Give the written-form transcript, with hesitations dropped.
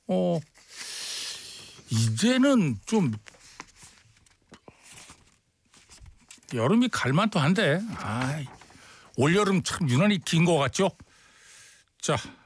어, 이제는 좀 여름이 갈만도 한데, 올여름 참 유난히 긴 것 같죠? 자,